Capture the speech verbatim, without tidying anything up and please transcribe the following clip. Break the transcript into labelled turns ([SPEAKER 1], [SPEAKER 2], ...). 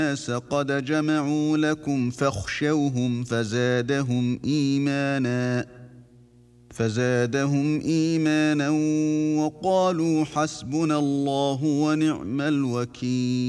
[SPEAKER 1] الناس قد جمعوا لكم فاخشوهم فزادهم إيمانا فزادهم إيمانا وقالوا حسبنا الله ونعم الوكيل.